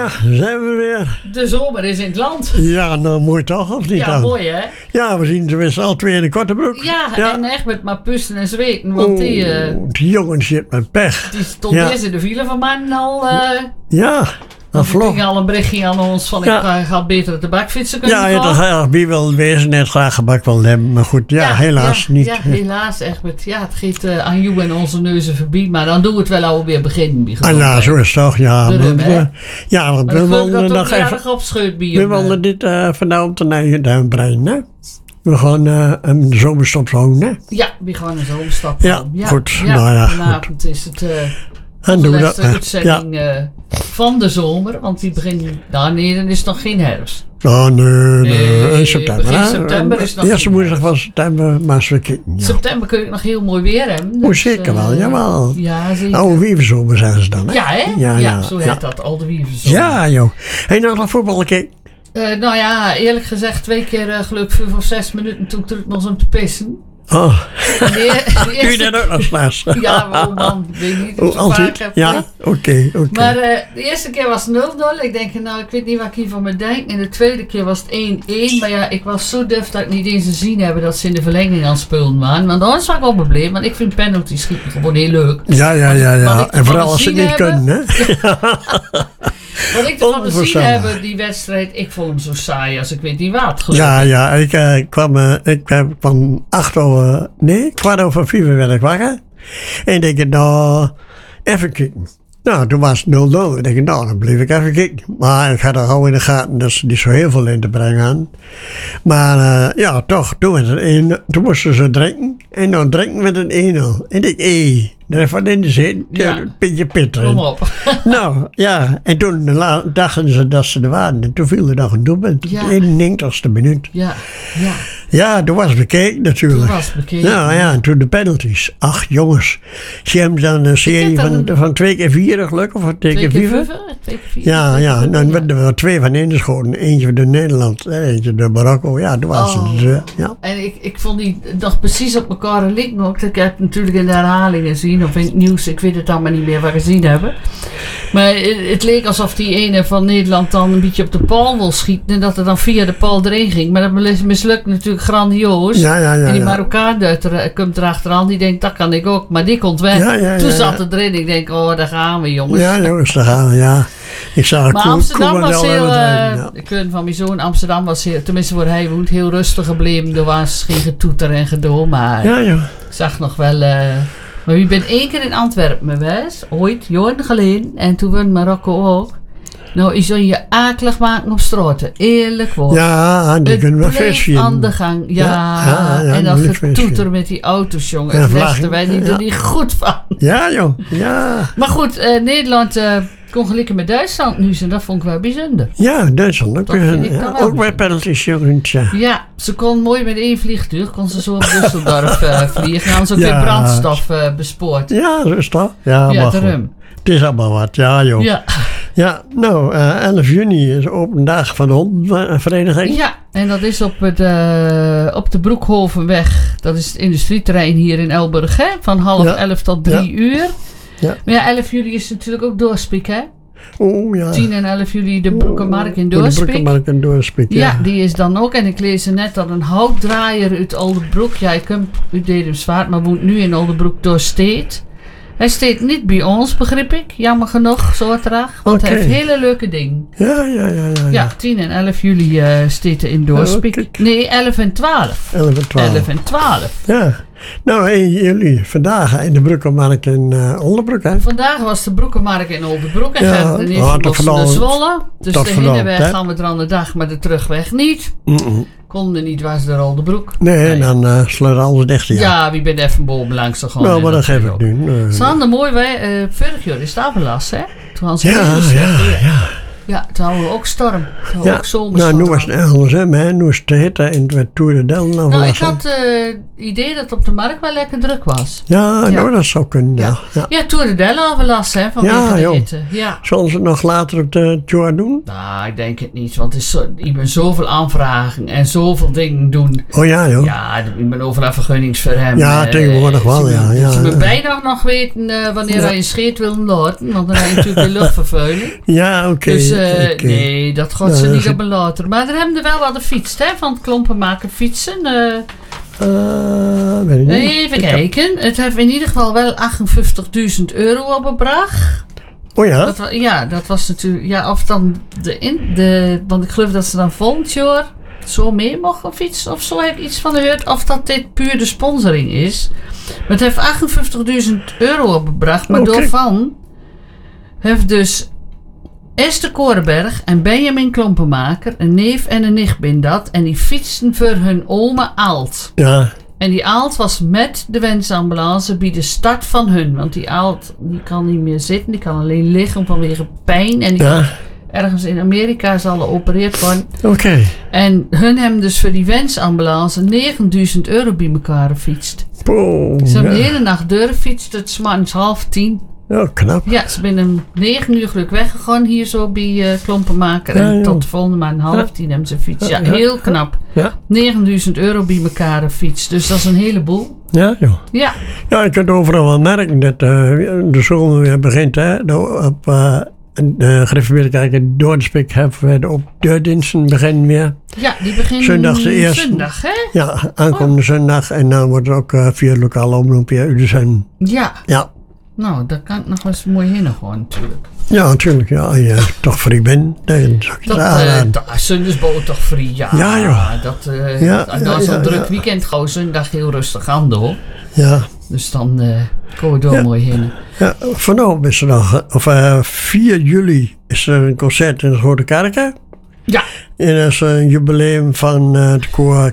Ja, zijn we weer. De zomer is in het land. Ja, nou mooi toch, of niet Ja, dan? mooi hè? Ja, we zien tenminste al twee in de korte broek. Ja, en echt met maar pusten en zweten. Want die jongen zit met pech. die stond eerst in de file van mij al. Ja, dat Die vlog. ging al een berichtje aan ons van ik had beter op de bakfietsen kunnen Ja, gaan. wie wil wezen net graag gebak wel hebben. Maar goed, helaas niet. Ja, helaas echt. Ja, het gaat aan jou en onze neuzen voorbij. Maar dan doen we het wel alweer beginnen. Ja, zo is het toch. Ja, De rum, hè? ja, want Maar we ik wil wilden dat nog ook even... erg opscheut bij We hem, wilden dit vanavond naar je duim brengen, hè? We gaan een zomerstop houden, hè? Ja, we gaan een zomerstap Ja, doen. goed. Ja, Nou ja, vanavond is het En de doen we laatste dat. uitzending van de zomer. Want die begint... Nou nee, dan is het nog geen herfst. Oh, nee. In september, begin hè? september is nog Eerste niet woensdag van september, maar ze kijken. Ja. September kun je nog heel mooi weer hebben. Oh, zeker wel, jawel. Ja, zeker. Oh, wieverzomer zeggen ze dan, hè? Ja, hè? Ja, Zo heet dat, al de wieverzomer. Ja, joh. Hé, nou nog voetbal kijken. Nou ja, eerlijk gezegd 2 keer geluk 5 of 6 minuten toen terug nog om te pissen. Oh, En de doe je dat ook nog slaas? Ja, wel man, weet niet of Oh, zo altijd? vaak heb. Ja, oké. Maar de eerste keer was 0-0. Ik denk, nou, ik weet niet wat ik hiervan moet denken. En de tweede keer was het 1-1. Maar ja, ik was zo duf dat ik niet eens gezien heb dat ze in de verlenging aan het spelen waren. Maar anders was ik wel probleem, want ik vind penalty schieten gewoon heel leuk. Ja. En vooral als ze het niet kunnen, hè? Wat ik ervan gezien heb, die wedstrijd, ik vond hem zo saai als ik weet niet wat. Ja, ik kwam 4:15 werd ik wakker. En ik denk, nou, even kijken. Nou, toen was het 0-0. Ik denk, nou, dan bleef ik even kijken. Maar ik had er gauw in de gaten dat ze niet zo heel veel in te brengen hadden. Maar ja, toch, toen moesten ze drinken. En dan drinken met een 1-0. En ik denk, daar heeft wat in de zin. Ja. Een beetje pit erin. Kom op. Nou, ja. En toen dachten ze dat ze er waren. En toen viel er nog een doelpunt. Ja. In de 90ste minuut. Ja. Ja, toen was het bekeken natuurlijk. Toen was het bekeken. Nou ja, en toen de penalties. Ach jongens, ze hebben dan een serie van 2 keer 4 gelukkig, of 2 keer 4. 2 keer 4. Ja, dan werden er 2 van ingeschoten. Eentje door Nederland, eentje door Marokko. Ja, toen was het. Ja. En ik vond die nog precies op elkaar liggen ook. Ik heb het natuurlijk in de herhalingen gezien of in het nieuws. Ik weet het allemaal niet meer wat gezien hebben. Maar het leek alsof die ene van Nederland dan een beetje op de paal wil schieten. En dat er dan via de paal erin ging. Maar dat mislukt natuurlijk grandioos. Ja. En die Marokkaan komt erachteraan. Die denkt, dat kan ik ook. Maar die komt weg. Toen zat het erin. Ik denk, oh, daar gaan we jongens. Ja jongens, daar gaan we, ja. Ik zag Maar Amsterdam was heel... de Kleun van mijn zoon, Amsterdam was heel... Tenminste, waar hij woont, heel rustig gebleven. Er was geen getoeter en gedoe. Maar ik zag nog wel... Maar wie ben 1 keer in Antwerpen geweest. Ooit, jaren geleden. En toen won Marokko ook. Nou, je zou je akelig maken op straat. Eerlijk woord. Ja, die kunnen we Het bleef feestvieren. aan de gang. Ja, en dat getoeter met die auto's, jongen. Dat wisten wij er niet goed van. Ja, joh. Ja. Maar goed, Nederland kon gelukkig met Duitsland nu zijn. Dat vond ik wel bijzonder. Ja, Duitsland ook. Ook bij penalties, jongens. Ja, ze kon mooi met 1 vliegtuig. Kon ze zo op Düsseldorf vliegen. En ze ook weer brandstof bespoord. Ja, zo is dat. Ja, daarom. Het is allemaal wat, ja joh. Ja, nou, 11 juni is open dag van de hondenvereniging. Ja, en dat is op de Broekhovenweg. Dat is het industrieterrein hier in Elburg, hè? Van 10:30 tot 3 uur. Ja. Maar ja, 11 juli is natuurlijk ook Doorspiek, hè? Oh ja. 10 en 11 juli de Broekenmarkt in Doorspiek. De Broekenmarkt in Doorspiek, ja. Die is dan ook. En ik lees net dat een houtdraaier uit Oldebroek... Ja, ik komt uit Dedemsvaart, maar woont nu in Oldebroek doorsteekt. Hij steekt niet bij ons, begrijp ik. Jammer genoeg, zo traag. Want hij heeft hele leuke dingen. Ja, 10 en 11 juli steekt hij in Doorspiek. Nee, 11 en 12. 11 en 12. Ja. Nou, 1 juli, vandaag in de Broekenmarkt in Oldebroek, hè? Vandaag was de Broekenmarkt in Oldebroek. En verder de eerste Zwolle. Dus de hinderweg gaan we er aan de dag, maar de terugweg niet. Konden niet, was de Oldebroek. Nee, dan sluit alles dicht. Ja, wie bent even boven langs te gaan. Nou, maar dat geef ik nu. Sander, mooi, vorig jaar is het afgelast, hè? Toen was Ja, toen hadden we ook storm. Ook zomerstorm. Nou, nu was het anders, hè? Maar nu is het te hitte en het Tour de Delden afgelast. Nou, ik had het idee dat het op de markt wel lekker druk was. Ja, nou, dat zou kunnen, ja. Tour de Delden afgelast, hè? Vanwege de hitte. Ja. Zullen ze het nog later op de tour doen? Nou, ik denk het niet, want ik ben zoveel aanvragen en zoveel dingen doen. Oh ja, joh. Ja, ik ben overal vergunningsverhemmen. Ja, tegenwoordig wel, ja. Ze moeten bijna nog weten wanneer hij een scheet wil laten, want dan heb je natuurlijk de luchtvervuiling. Ja, oké. Dus nee, dat gaat ze niet op een later. Maar er hebben er wel wat gefietst, hè, van het klompenmaken fietsen. Weet ik niet. Even kijken. Het heeft in ieder geval wel €58.000 opgebracht. Oh ja? Dat was natuurlijk... Ja, of dan want ik geloof dat ze dan volgend jaar zo mee mogen fietsen of zo, heb ik iets van gehoord. Of dat dit puur de sponsoring is. Maar het heeft €58.000 opgebracht. Maar daarvan heeft dus Esther Korenberg en Benjamin Klompenmaker, een neef en een nicht bin dat. En die fietsten voor hun oma Aalt. Ja. En die Aalt was met de wensambulance bij de start van hun. Want die Aalt die kan niet meer zitten. Die kan alleen liggen vanwege pijn. En die ergens in Amerika zal geopereerd worden. Oké. En hun hebben dus voor die wensambulance €9.000 bij elkaar gefietst. Ze hebben de hele nacht doorgefietst. Het is 9:30. Ja, knap. Ja, ze zijn om 9:00 gelukkig weggegaan hier zo bij Klompenmaker. En tot de volgende maand 9:30 hebben ze fiets. Ja, heel knap. Ja. €9.000 bij elkaar gefietst. Dus dat is een heleboel. Ja, joh. Ja. Ja, ik kan overal wel merken dat de zomer weer begint. Hè, op gereformeerde kerk in Doornspik hebben we de deurdiensten beginnen weer. Ja, die beginnen zondag, hè? Ja, aankomende zondag. En dan wordt er ook via de lokale omroep zijn. Ja. Ja. Nou, daar kan ik nog wel eens mooi heen gewoon natuurlijk. Ja, natuurlijk. Ja, als je toch vrij bent, dan zou ik het aanraden. Zondagsboot toch vrij, ja. Ja, joh. Dat is een druk weekend, gewoon zondag heel rustig aan, hoor. Ja. Dus dan komen we door mooi heen. Ja, vanavond is er nog, 4 juli is er een concert in de Grote Kerken. Ja. En dat is een jubileum van het koor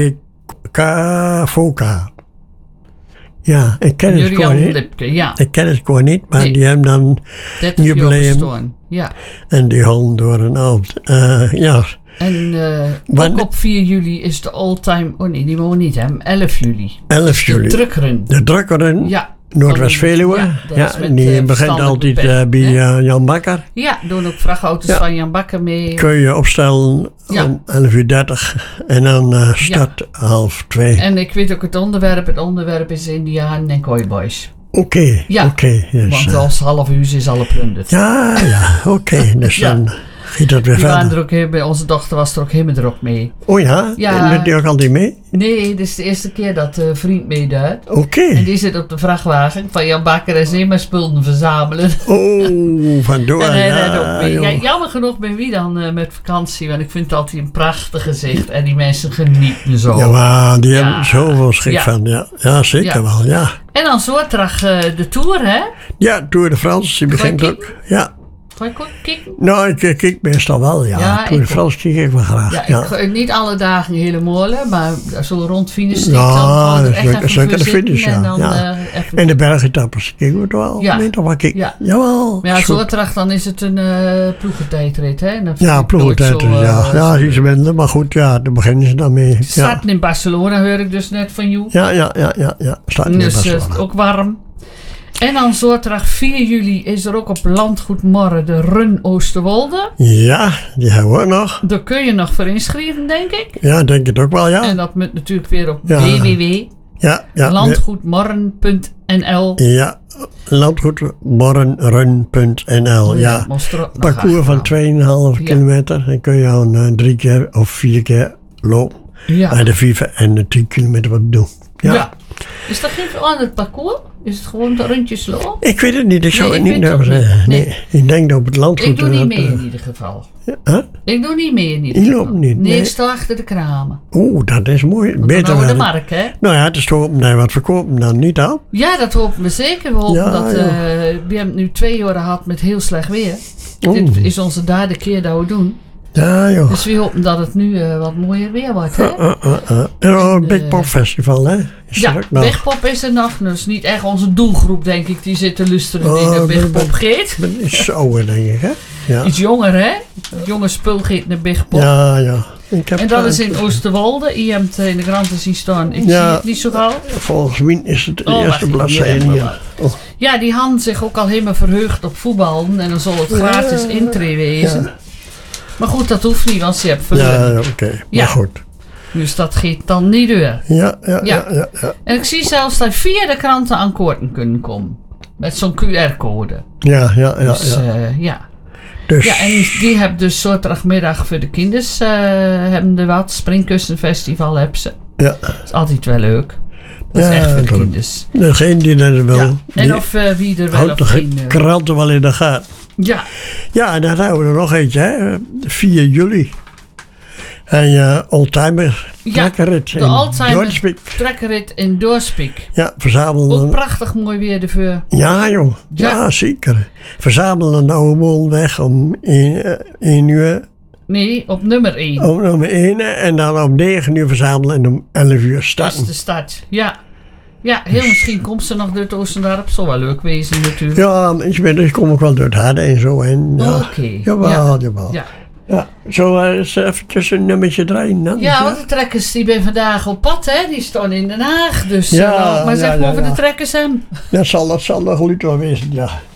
KVK. Ja, ik ken het koor niet. Lipke, ja. Ik ken het koor niet, maar die hebben dan een jubileum. Ja. En die houden door een avond. Ja. En ook op 4 juli is de all-time... Oh nee, die mogen we niet hebben. 11 juli. 11 juli. De drukrun. De drukrun. Ja. Noordwest-Veluwe. Ja, die begint altijd bij Jan Bakker. Ja, doen ook vrachtauto's van Jan Bakker mee. Kun je opstellen om 11:30 en dan start 1:30. En ik weet ook het onderwerp. Het onderwerp is Indianen en Cowboys. Oké. Dus, want als half uur is alle plunderd. Ja, oké. Dus dan gaat dat weer verder. Bij onze dochter was er ook helemaal druk mee. Oh ja? En doet die ook altijd mee? Nee, dit is de eerste keer dat de vriend meedoet. Oké. En die zit op de vrachtwagen van Jan Bakker en ze maar spullen verzamelen. Oh, vandoor. En hij rijdt ook mee. Ja, jammer genoeg ben wie dan met vakantie, want ik vind het altijd een prachtig gezicht en die mensen genieten zo. Ja, maar die hebben zoveel schrik van. Ja, zeker wel, ja. En dan zo terug de Tour, hè? Ja, Tour de France, die begint ook. Ja. Ga je kijken? Nou, ik kijk meestal wel, ja. Tour de France kijk ik wel graag. Ja, niet alle dagen helemaal, maar zo rond finish. Ja, dat is lekker de finish, en de bergetappes kijken we wel. Ja. Jawel. Maar ja, zo terug dan is het een ploegentijdrit, hè? Ja, ploegentijdrit, ja, iets minder, maar goed, ja, daar beginnen ze dan mee. Starten in Barcelona, hoor ik dus net van jou. Ja. Starten in Barcelona. Dus ook warm. En dan zaterdag 4 juli is er ook op Landgoed Morre de Run Oosterwolde. Ja, die hebben we ook nog. Daar kun je nog voor inschrijven, denk ik. Ja, denk het ook wel, ja. En dat moet natuurlijk weer op www.landgoedmorren.nl. Ja, landgoedmorrenrun.nl. Ja, parcours van 2,5 kilometer. Dan kun je al 3 keer of 4 keer lopen. Ja. En de 4 en de 10 kilometer wat doen. Ja. Is dat geen veranderd parcours? Is het gewoon de rondjes lopen? Ik weet het niet, ik zou het niet durven zeggen. Nee, ik denk dat op het landgoed... Ik doe niet mee in ieder geval. Ik doe niet mee in ieder geval. Je loopt niet? Nee, ik sta achter de kramen. Oeh, dat is mooi. Beter dan de markt, hè? Nou ja, het is toch hopen dat je wat verkopen dan niet aan? Ja, dat hopen we zeker. We hopen dat... we hebben nu 2 jaar gehad met heel slecht weer. Dit is onze 3e keer dat we doen. Ja, joh. Dus we hopen dat het nu wat mooier weer wordt, hè? En het Big Pop Festival, hè? Big Pop is er nog. Dus niet echt onze doelgroep, denk ik, die zit te luisteren die naar Big Pop gaat. Iets ouder, denk ik, hè? Ja. Iets jonger, hè? Jonge spul gaat naar Big Pop. Ja. En dat is in Oosterwolde. Je hebt in de kranten zien staan. Ik zie het niet zo gauw. Volgens mij is het de eerste bladzijde hier. Ja, die hadden zich ook al helemaal verheugd op voetbal. En dan zal het gratis intree wezen. Ja. Maar goed, dat hoeft niet, want ze hebben verloren. Ja, oké. Maar goed. Dus dat gaat dan niet door. Ja. En ik zie zelfs dat via de kranten aan korten kunnen komen. Met zo'n QR-code. Ja. Dus, Dus, Ja, en die hebben dus zaterdagmiddag voor de kinders hebben er wat. Springkussenfestival hebben ze. ja. Dat is altijd wel leuk. Dat is Ja, echt voor de dat- kinders. Degene die dat wel... Ja. En die of wie er wel houdt of de geen... kranten wel in de gaten. ja, Ja, en dan hebben we er nog eentje, hè. 4 juli. En oldtimer Ja, trekkerrit de in oldtimer Dordtspik. trekkerrit in Doorspiek. Ja, verzamelen. Ook prachtig mooi weer ervoor. Ja, joh. Ja. Ja, zeker. Verzamelen de Oude Molenweg om 1 uur. Nee, op nummer 1. Om nummer 1 en dan om 9 uur verzamelen en om 11 uur Dat is starten. de start. Ja. Ja, heel misschien komt ze nog door het Oostendorp. Zou wel leuk wezen natuurlijk. Ja, ik kom ook wel door het harde en zo. En, ja. Oké. Jawel, jawel. Ja. Ja. Zo eens eventjes een nummertje draaien dan. Ja, want de trekkers die ben vandaag op pad, hè? Die staan in Den Haag. Dus, Ja, maar zeg ja, maar ja, over ja. de trekkers hem. Dat zal nog goed wel wezen, ja.